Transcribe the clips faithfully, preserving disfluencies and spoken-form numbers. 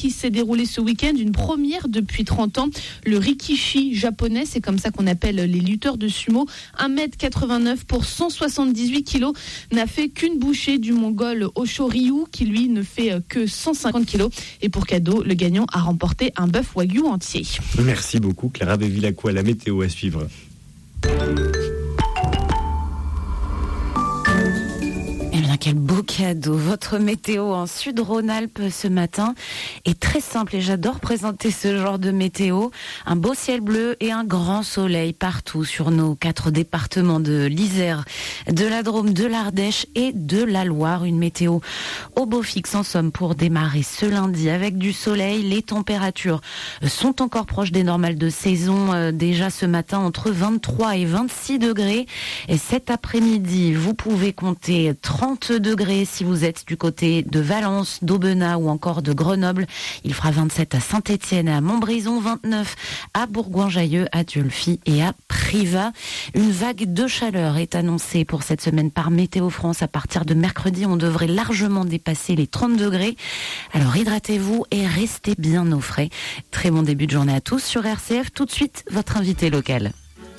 qui s'est déroulé ce week-end, une première depuis trente ans. Le Rikishi japonais, c'est comme ça qu'on appelle les lutteurs de sumo. un mètre quatre-vingt-neuf pour cent soixante-dix-huit kilos, n'a fait qu'une bouchée du Mongol Osho Ryu, qui lui ne fait que cent cinquante kilos. Et pour cadeau, le gagnant a remporté un bœuf wagyu entier. Merci beaucoup Clara Bevilacqua, la météo à suivre. Eh bien, quel beau cadeau. Votre météo en Sud-Rhône-Alpes ce matin est très simple et j'adore présenter ce genre de météo. Un beau ciel bleu et un grand soleil partout sur nos quatre départements de l'Isère, de la Drôme, de l'Ardèche et de la Loire. Une météo au beau fixe en somme pour démarrer ce lundi avec du soleil. Les températures sont encore proches des normales de saison. Déjà ce matin entre vingt-trois et vingt-six degrés. Et cet après-midi, vous pouvez compter trente degrés si vous êtes du côté de Valence, d'Aubenas ou encore de Grenoble. Il fera vingt-sept à Saint-Étienne et à Montbrison, vingt-neuf à Bourgoin-Jallieu, à Dieulefit et à Privas. Une vague de chaleur est annoncée pour cette semaine par Météo France. À partir de mercredi, on devrait largement dépasser les trente degrés. Alors hydratez-vous et restez bien au frais. Très bon début de journée à tous sur R C F. Tout de suite, votre invité local.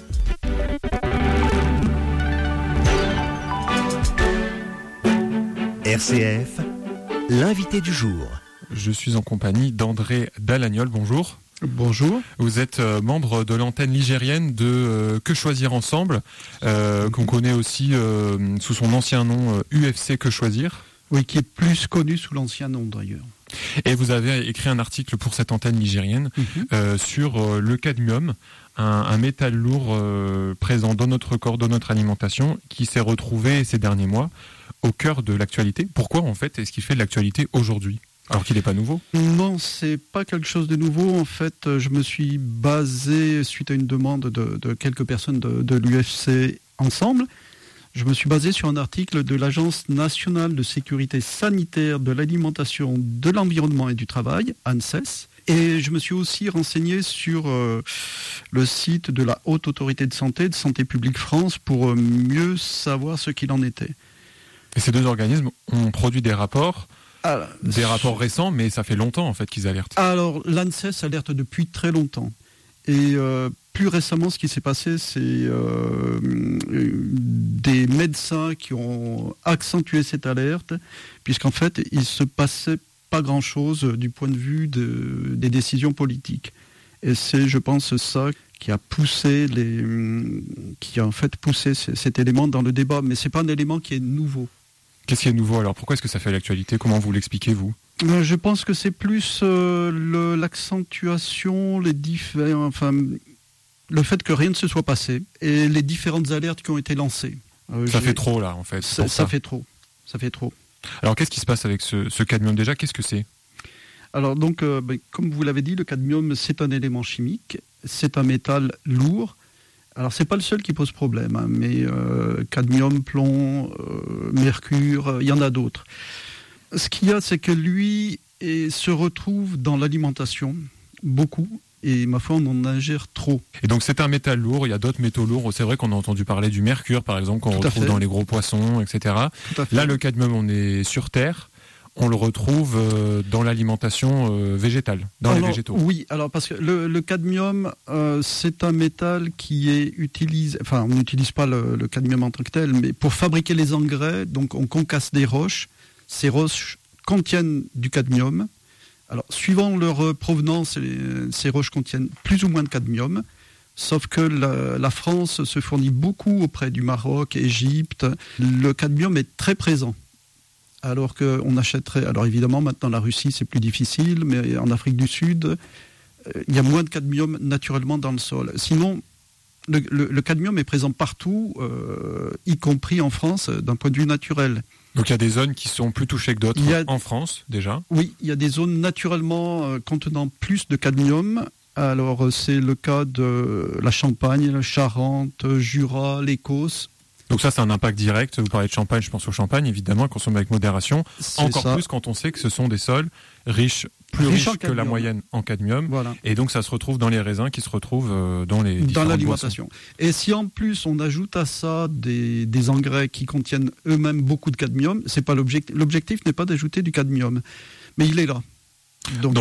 R C F, l'invité du jour. Je suis en compagnie d'André Dalagnol. Bonjour. Bonjour. Vous êtes euh, membre de l'antenne ligérienne de euh, Que Choisir Ensemble, euh, qu'on connaît aussi euh, sous son ancien nom euh, U F C Que Choisir. Oui, qui est plus connu sous l'ancien nom d'ailleurs. Et vous avez écrit un article pour cette antenne ligérienne mmh. euh, sur euh, le cadmium, un, un métal lourd euh, présent dans notre corps, dans notre alimentation, qui s'est retrouvé ces derniers mois au cœur de l'actualité. Pourquoi en fait est-ce qu'il fait de l'actualité aujourd'hui, alors qu'il n'est pas nouveau ? Non, c'est pas quelque chose de nouveau. En fait, je me suis basé, suite à une demande de, de quelques personnes de, de l'U F C Ensemble, je me suis basé sur un article de l'Agence nationale de sécurité sanitaire de l'alimentation, de l'environnement et du travail, ANSES. Et je me suis aussi renseigné sur euh, le site de la Haute Autorité de Santé, de Santé publique France, pour euh, mieux savoir ce qu'il en était. Et ces deux organismes ont produit des rapports, alors, des rapports récents, mais ça fait longtemps en fait qu'ils alertent. Alors, l'ANSES alerte depuis très longtemps. Et euh, plus récemment, ce qui s'est passé, c'est euh, des médecins qui ont accentué cette alerte, puisqu'en fait, il ne se passait pas grand-chose du point de vue de, des décisions politiques. Et c'est, je pense, ça qui a poussé les, qui a en fait poussé cet élément dans le débat. Mais c'est pas un élément qui est nouveau. Qu'est-ce qui est nouveau alors ? Pourquoi est-ce que ça fait l'actualité ? Comment vous l'expliquez, vous ? euh, Je pense que c'est plus euh, le, l'accentuation, les différents, enfin, le fait que rien ne se soit passé et les différentes alertes qui ont été lancées. Euh, ça j'ai... fait trop là, en fait. Ça, ça. ça fait trop. Ça fait trop. Alors, qu'est-ce qui se passe avec ce, ce cadmium déjà ? Qu'est-ce que c'est ? Alors donc, euh, ben, comme vous l'avez dit, le cadmium, c'est un élément chimique, c'est un métal lourd. Alors, c'est pas le seul qui pose problème, hein, mais euh, cadmium, plomb, euh, mercure, il y en a d'autres. Ce qu'il y a, c'est que lui et, se retrouve dans l'alimentation, beaucoup, et ma foi, on en ingère trop. Et donc, c'est un métal lourd, il y a d'autres métaux lourds. C'est vrai qu'on a entendu parler du mercure, par exemple, qu'on Tout retrouve dans les gros poissons, et cetera. Là, le cadmium, on est sur Terre. On le retrouve euh, dans l'alimentation euh, végétale, dans alors, les végétaux. Oui, alors parce que le, le cadmium, euh, c'est un métal qui est utilisé, enfin on n'utilise pas le, le cadmium en tant que tel, mais pour fabriquer les engrais, donc on concasse des roches, ces roches contiennent du cadmium. Alors suivant leur provenance, les, ces roches contiennent plus ou moins de cadmium, sauf que la, la France se fournit beaucoup auprès du Maroc, Égypte. Le cadmium est très présent. Alors qu'on achèterait... Alors évidemment, maintenant, la Russie, c'est plus difficile, mais en Afrique du Sud, euh, il y a moins de cadmium naturellement dans le sol. Sinon, le, le, le cadmium est présent partout, euh, y compris en France, d'un point de vue naturel. Donc il y a des zones qui sont plus touchées que d'autres a... en France, déjà ? Oui, il y a des zones naturellement euh, contenant plus de cadmium. Alors c'est le cas de la Champagne, la Charente, Jura, l'Écosse. Donc ça, c'est un impact direct. Vous parlez de champagne, je pense au champagne, évidemment, consommé avec modération. C'est Encore ça. Plus quand on sait que ce sont des sols riches, plus riches, riches que la moyenne en cadmium. Voilà. Et donc ça se retrouve dans les raisins qui se retrouvent dans les différentes dans l'alimentation. Boissons. Et si en plus on ajoute à ça des, des engrais qui contiennent eux-mêmes beaucoup de cadmium, c'est pas l'objectif. L'objectif n'est pas d'ajouter du cadmium, mais il est là. Donc, Donc